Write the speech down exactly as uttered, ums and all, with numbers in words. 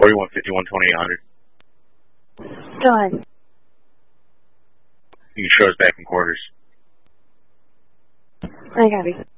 forty-one fifty-one twenty-eight hundred. Go ahead. You can show us back in quarters. I copy.